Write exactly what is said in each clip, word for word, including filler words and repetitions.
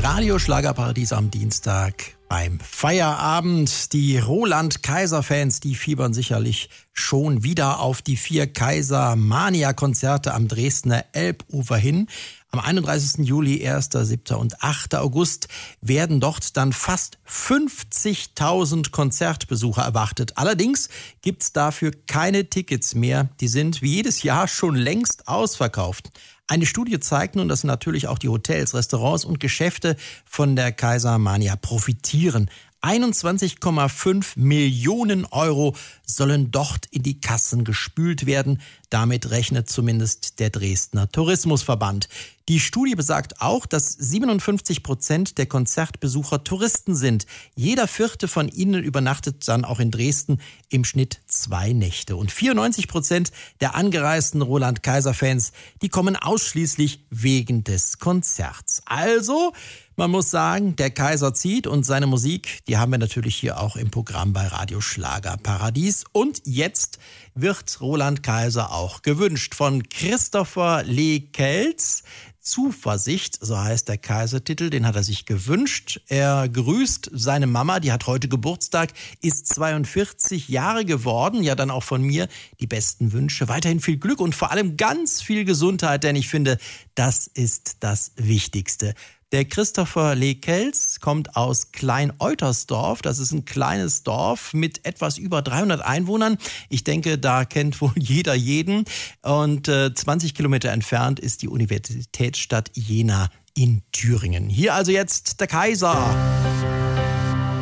Radio Schlagerparadies am Dienstag beim Feierabend. Die Roland-Kaiser-Fans, die fiebern sicherlich schon wieder auf die vier Kaiser-Mania-Konzerte am Dresdner Elbufer hin. Am einunddreißigsten Juli, ersten, siebten und achten August werden dort dann fast fünfzigtausend Konzertbesucher erwartet. Allerdings gibt's dafür keine Tickets mehr. Die sind wie jedes Jahr schon längst ausverkauft. Eine Studie zeigt nun, dass natürlich auch die Hotels, Restaurants und Geschäfte von der Kaiser-Mania profitieren. einundzwanzig Komma fünf Millionen Euro sollen dort in die Kassen gespült werden. Damit rechnet zumindest der Dresdner Tourismusverband. Die Studie besagt auch, dass siebenundfünfzig Prozent der Konzertbesucher Touristen sind. Jeder vierte von ihnen übernachtet dann auch in Dresden im Schnitt zwei Nächte. Und vierundneunzig Prozent der angereisten Roland-Kaiser-Fans, die kommen ausschließlich wegen des Konzerts. Also, man muss sagen, der Kaiser zieht und seine Musik, die haben wir natürlich hier auch im Programm bei Radio Schlagerparadies. Und jetzt wird Roland Kaiser auch gewünscht von Christopher Lee Kelz. Zuversicht, so heißt der Kaisertitel, den hat er sich gewünscht. Er grüßt seine Mama, die hat heute Geburtstag, ist zweiundvierzig Jahre geworden. Ja, dann auch von mir die besten Wünsche. Weiterhin viel Glück und vor allem ganz viel Gesundheit, denn ich finde, das ist das Wichtigste. Der Christopher Lee Kelz kommt aus Klein-Eutersdorf. Das ist ein kleines Dorf mit etwas über dreihundert Einwohnern. Ich denke, da kennt wohl jeder jeden. Und äh, zwanzig Kilometer entfernt ist die Universitätsstadt Jena in Thüringen. Hier also jetzt der Kaiser.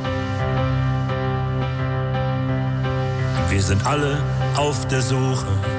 Wir sind alle auf der Suche